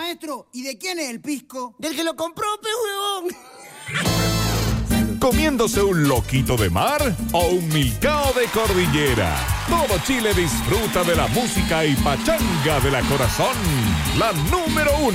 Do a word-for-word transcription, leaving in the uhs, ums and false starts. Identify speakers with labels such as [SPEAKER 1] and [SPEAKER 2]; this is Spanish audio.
[SPEAKER 1] maestro, ¿y de quién es el pisco?
[SPEAKER 2] Del que lo compró, pe huevón.
[SPEAKER 3] Comiéndose un loquito de mar o un milcao de cordillera. Todo Chile disfruta de la música y pachanga de la Corazón, la número uno.